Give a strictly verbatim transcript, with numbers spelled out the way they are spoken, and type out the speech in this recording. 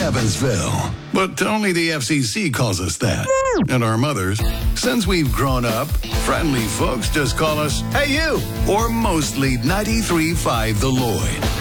Evansville. But only the F C C calls us that. And our mothers, since we've grown up, friendly folks just call us, "Hey you," or mostly ninety-three point five The Lloyd.